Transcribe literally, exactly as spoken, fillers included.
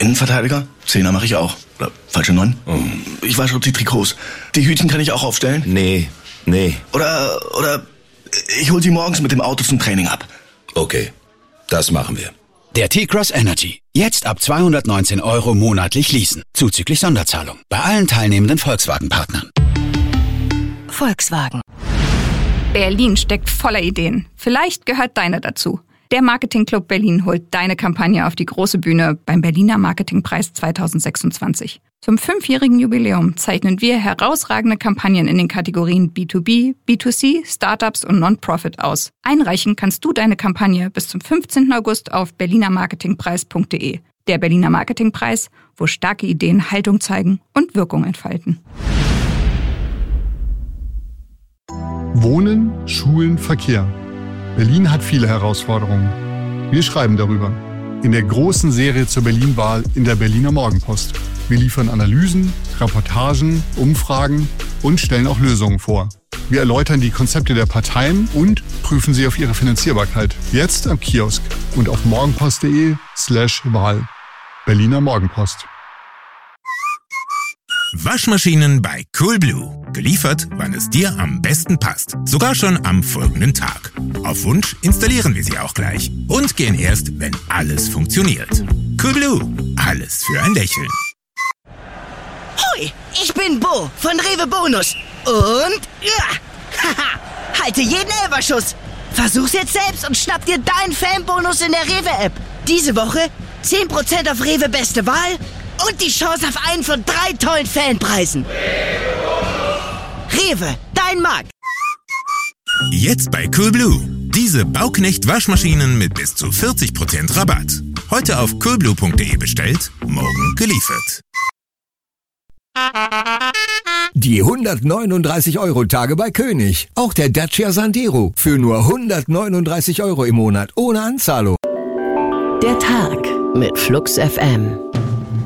Innenverteidiger? Zehner mache ich auch. Oder falsche Neun? Oh. Ich wasche die Trikots. Die Hütchen kann ich auch aufstellen? Nee, nee. Oder, oder ich hol sie morgens mit dem Auto zum Training ab. Okay, das machen wir. Der T-Cross Energy. Jetzt ab zweihundertneunzehn Euro monatlich leasen. Zuzüglich Sonderzahlung. Bei allen teilnehmenden Volkswagen-Partnern. Volkswagen. Berlin steckt voller Ideen. Vielleicht gehört deine dazu. Der Marketing-Club Berlin holt deine Kampagne auf die große Bühne beim Berliner Marketingpreis zweitausendsechsundzwanzig. Zum fünfjährigen Jubiläum zeichnen wir herausragende Kampagnen in den Kategorien B zwei B, B zwei C, Startups und Non-Profit aus. Einreichen kannst du deine Kampagne bis zum fünfzehnten August auf berliner marketingpreis punkt de. Der Berliner Marketingpreis, wo starke Ideen Haltung zeigen und Wirkung entfalten. Wohnen, Schulen, Verkehr. Berlin hat viele Herausforderungen. Wir schreiben darüber. In der großen Serie zur Berlin-Wahl in der Berliner Morgenpost. Wir liefern Analysen, Reportagen, Umfragen und stellen auch Lösungen vor. Wir erläutern die Konzepte der Parteien und prüfen sie auf ihre Finanzierbarkeit. Jetzt am Kiosk und auf morgenpost.de slash Wahl. Berliner Morgenpost. Waschmaschinen bei Coolblue. Geliefert, wann es dir am besten passt. Sogar schon am folgenden Tag. Auf Wunsch installieren wir sie auch gleich. Und gehen erst, wenn alles funktioniert. Coolblue. Alles für ein Lächeln. Hoi, ich bin Bo von Rewe Bonus. Und ja, haha, halte jeden Elferschuss. Versuch's jetzt selbst und schnapp dir deinen Fanbonus in der Rewe-App. Diese Woche zehn Prozent auf Rewe Beste Wahl und die Chance auf einen von drei tollen Fanpreisen. Rewe, dein Markt. Jetzt bei Coolblue. Diese Bauknecht-Waschmaschinen mit bis zu vierzig Prozent Rabatt. Heute auf coolblue punkt de bestellt, morgen geliefert. Die hundertneununddreißig Euro Tage bei König. Auch der Dacia Sandero für nur hundertneununddreißig Euro im Monat ohne Anzahlung. Der Tag mit Flux F M.